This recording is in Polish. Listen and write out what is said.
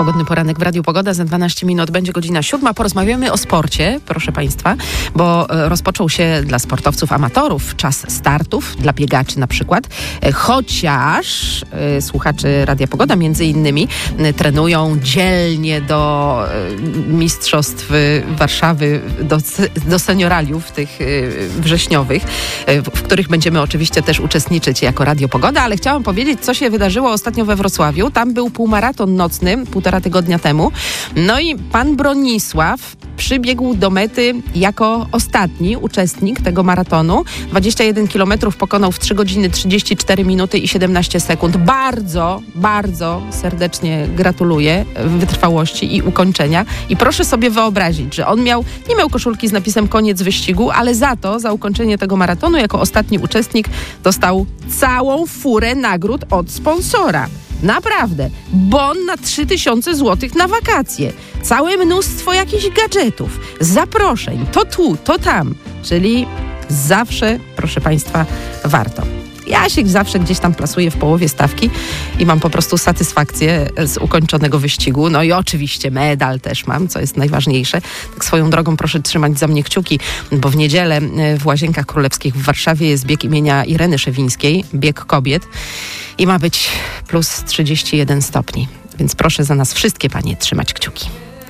Pogodny poranek w Radiu Pogoda. Za 12 minut będzie godzina 7. Porozmawiamy o sporcie, proszę Państwa, bo rozpoczął się dla sportowców amatorów czas startów, dla biegaczy na przykład, chociaż słuchacze Radia Pogoda między innymi trenują dzielnie do mistrzostw Warszawy, do senioraliów tych wrześniowych, w których będziemy oczywiście też uczestniczyć jako Radio Pogoda, ale chciałam powiedzieć, co się wydarzyło ostatnio we Wrocławiu. Tam był półmaraton nocny 1,5 tygodnia temu. No i pan Bronisław przybiegł do mety jako ostatni uczestnik tego maratonu. 21 kilometrów pokonał w 3 godziny 34 minuty i 17 sekund. Bardzo, bardzo serdecznie gratuluję wytrwałości i ukończenia. I proszę sobie wyobrazić, że on nie miał koszulki z napisem koniec wyścigu, ale za ukończenie tego maratonu jako ostatni uczestnik dostał całą furę nagród od sponsora. Naprawdę. Bon na 3000 zł na wakacje. Całe mnóstwo jakichś gadżetów, zaproszeń, to tu, to tam. Czyli zawsze, proszę Państwa, warto. Ja się zawsze gdzieś tam plasuję w połowie stawki i mam po prostu satysfakcję z ukończonego wyścigu. No i oczywiście medal też mam, co jest najważniejsze. Tak swoją drogą proszę trzymać za mnie kciuki, bo w niedzielę w Łazienkach Królewskich w Warszawie jest bieg imienia Ireny Szewińskiej, bieg kobiet i ma być plus 31 stopni. Więc proszę za nas wszystkie panie trzymać kciuki.